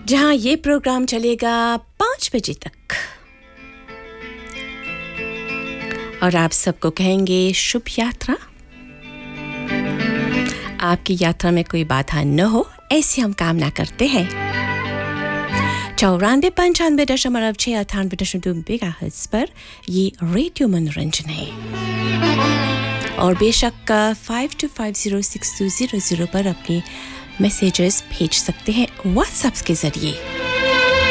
जहां ये प्रोग्राम चलेगा 5 बजे तक और आप सबको कहेंगे शुभ यात्रा। आपकी यात्रा में कोई बाधा न हो ऐसी हम कामना करते हैं। 94.95.6 मेगाहर्ट्ज पर ये रेडियो मनोरंजन है और बेशक 52506200 पर अपने मैसेजेस भेज सकते हैं व्हाट्सएप के जरिए।